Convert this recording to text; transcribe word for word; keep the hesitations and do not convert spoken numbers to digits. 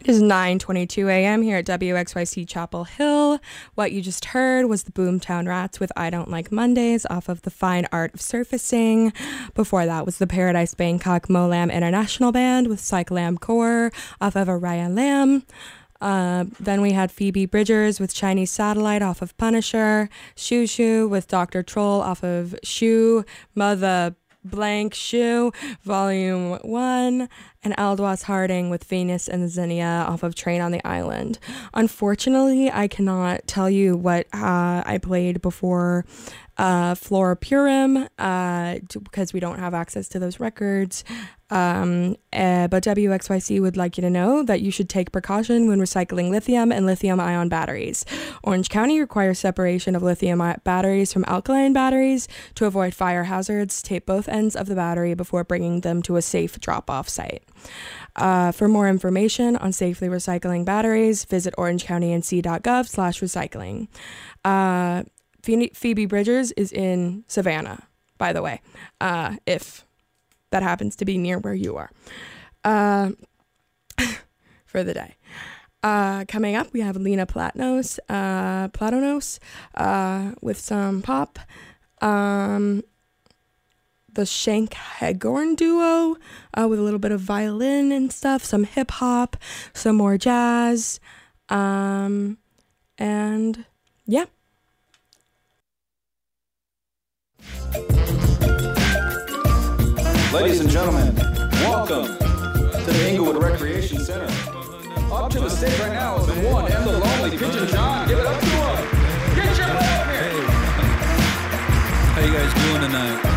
It is nine twenty-two a.m. here at W X Y C Chapel Hill. What you just heard was the Boomtown Rats with I Don't Like Mondays off of The Fine Art of Surfacing. Before that was the Paradise Bangkok Molam International Band with Psych Lamb Core off of Araya Lamb. Uh, then we had Phoebe Bridgers with Chinese Satellite off of Punisher. Shoo Shoo with Doctor Troll off of Shoe, Mother Blank Shoe, Volume one, and Aldwas Harding with Venus and Zinnia off of Train on the Island. Unfortunately, I cannot tell you what uh, I played before uh, Flora Purim uh, to, because we don't have access to those records. Um, uh, but W X Y C would like you to know that you should take precaution when recycling lithium and lithium-ion batteries. Orange County requires separation of lithium batteries from alkaline batteries to avoid fire hazards. Tape both ends of the battery before bringing them to a safe drop-off site. Uh, for more information on safely recycling batteries, visit orangecounty.nc.gov slash recycling. Uh, Phoebe Bridgers is in Savannah, by the way, uh, if that happens to be near where you are, uh, for the day. Uh, coming up, we have Lena Platanos, uh, Platanos, uh, with some pop. Um, the Shank Hagorn duo, uh, with a little bit of violin and stuff, some hip hop, some more jazz, um, and yeah. Ladies and gentlemen, welcome to the Inglewood Recreation Center. Up to the stage right now is the one and the lonely Pigeon John. Give it up to him. Get your butt up here. How you guys doing tonight?